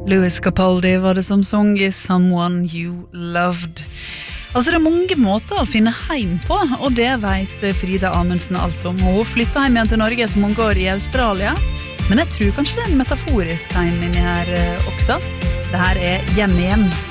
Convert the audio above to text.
Louis Capaldi var det som sang i Someone You Loved. Altså, det mange måter å finne heim på, og det vet Frida Amundsen alt om. Hun flyttet hjem igjen til Norge etter mange år i Australia, men jeg tror kanskje det en metaforisk heim inni her også. Det her Hjem igjen.